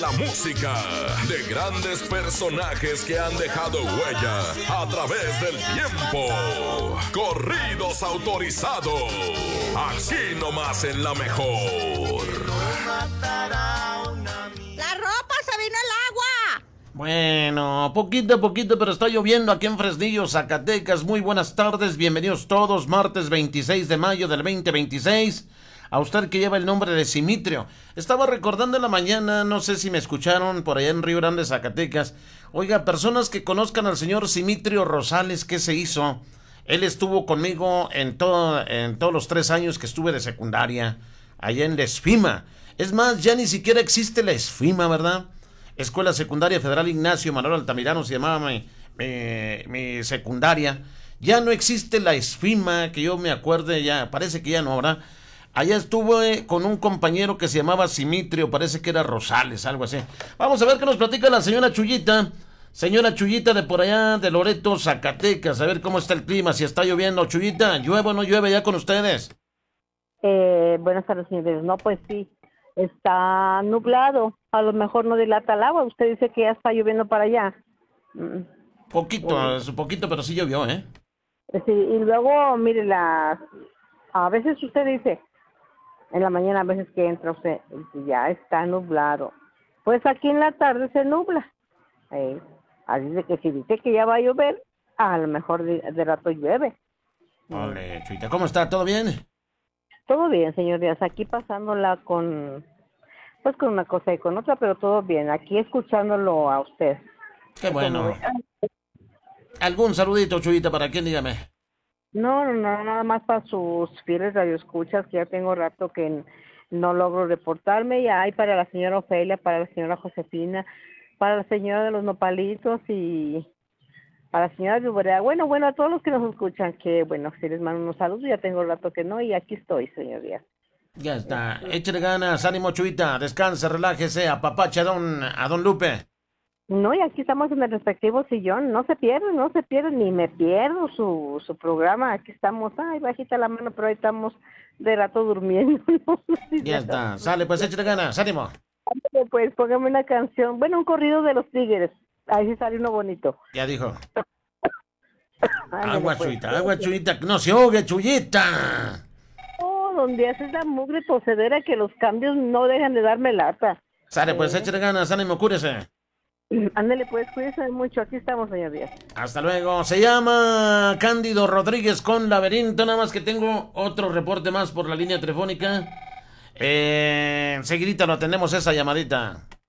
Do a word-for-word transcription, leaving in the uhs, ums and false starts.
La música de grandes personajes que han dejado huella a través del tiempo. Corridos autorizados. Aquí nomás en La Mejor. ¡La ropa se vino el agua! Bueno, poquito a poquito, pero está lloviendo aquí en Fresnillo, Zacatecas. Muy buenas tardes, bienvenidos todos. Martes veintiséis de mayo del veinte veintiséis. A usted que lleva el nombre de Simitrio. Estaba recordando en la mañana, no sé si me escucharon por allá en Río Grande, Zacatecas. Oiga, personas que conozcan al señor Simitrio Rosales, ¿qué se hizo? Él estuvo conmigo en, todo, en todos los tres años que estuve de secundaria, allá en la ESFIMA. Es más, ya ni siquiera existe la ESFIMA, ¿verdad? Escuela Secundaria Federal Ignacio Manuel Altamirano se llamaba mi, mi, mi secundaria. Ya no existe la ESFIMA, que yo me acuerde, ya parece que ya no habrá. Allá estuve con un compañero que se llamaba Simitrio, parece que era Rosales, algo así. Vamos a ver qué nos platica la señora Chuyita. Señora Chuyita de por allá, de Loreto, Zacatecas, a ver cómo está el clima, si está lloviendo. Chuyita, ¿llueve o no llueve ya con ustedes? Eh, buenas tardes, señores. No, pues sí, está nublado. A lo mejor no dilata el agua. Usted dice que ya está lloviendo para allá. Mm. Poquito, es un poquito, pero sí llovió, ¿eh? Sí, y luego, mire, las... a veces usted dice... En la mañana a veces que entra usted, ya está nublado. Pues aquí en la tarde se nubla. Eh, así de que si dice que ya va a llover, a lo mejor de, de rato llueve. Ole, Chuyita, ¿cómo está? ¿Todo bien? Todo bien, señor Díaz. Aquí pasándola con, pues con una cosa y con otra, pero todo bien. Aquí escuchándolo a usted. Qué bueno. ¿Algún saludito, Chuyita, para quién? Dígame. No, no, no, nada más para sus fieles radioescuchas, que ya tengo rato que no logro reportarme, y hay para la señora Ofelia, para la señora Josefina, para la señora de los nopalitos y para la señora Lluvia. Bueno, bueno, a todos los que nos escuchan, que bueno, si les mando unos saludos, ya tengo rato que no, y aquí estoy, señor Díaz. Ya está, échale ganas, ánimo, Chuyita, descanse, relájese, apapache a don, a don Lupe. No, y aquí estamos en el respectivo sillón, no se pierden, no se pierden, ni me pierdo su, su programa, aquí estamos, ay, bajita la mano, pero ahí estamos de rato durmiendo. ¿No? Ya está, sale, pues échale ganas, ánimo. Pues póngame una canción, bueno, un corrido de los Tigres, ahí sí sale uno bonito. Ya dijo. Ándale, Agua, pues. Chuyita, agua, Chuyita, no se ahogue, Chuyita. Oh, donde haces la mugre posedera que los cambios no dejan de darme lata. Sale, pues Eh. échale ganas, ánimo, cúrese. Ándale, pues, cuídese mucho, aquí estamos, señor Díaz. Hasta luego. Se llama Cándido Rodríguez con Laberinto. Nada más que tengo otro reporte más por la línea telefónica. Eh, enseguidita lo atendemos esa llamadita.